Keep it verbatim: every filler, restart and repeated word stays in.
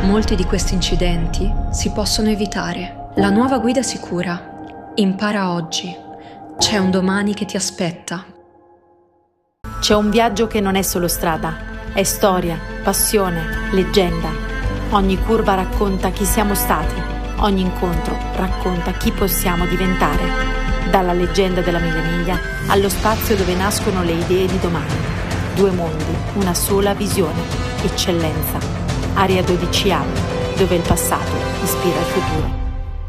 Molti di questi incidenti si possono evitare. La nuova guida sicura. Impara oggi. C'è un domani che ti aspetta. C'è un viaggio che non è solo strada, è storia, passione, leggenda. Ogni curva racconta chi siamo stati, ogni incontro racconta chi possiamo diventare. Dalla leggenda della mille miglia allo spazio dove nascono le idee di domani. Due mondi, una sola visione, eccellenza. Area dodici A, dove il passato ispira il futuro.